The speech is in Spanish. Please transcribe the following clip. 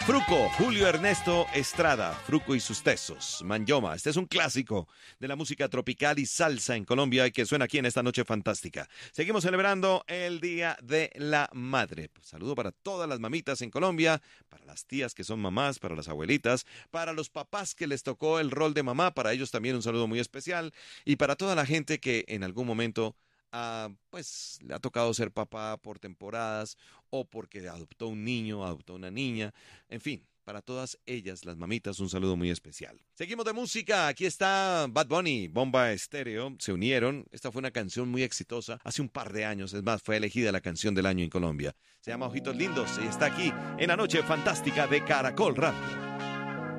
Fruco, Julio Ernesto Estrada, Fruco y sus tesos, Manyoma. Este es un clásico de la música tropical y salsa en Colombia y que suena aquí en esta noche fantástica. Seguimos celebrando el Día de la Madre. Saludo para todas las mamitas en Colombia, para las tías que son mamás, para las abuelitas, para los papás que les tocó el rol de mamá, para ellos también un saludo muy especial y para toda la gente que en algún momento pues le ha tocado ser papá por temporadas o porque adoptó un niño, adoptó una niña, en fin, para todas ellas, las mamitas, un saludo muy especial. Seguimos de música, aquí está Bad Bunny, Bomba Estéreo, se unieron, esta fue una canción muy exitosa hace un par de años, es más, fue elegida la canción del año en Colombia. Se llama Ojitos Lindos y está aquí en la noche fantástica de Caracol Radio.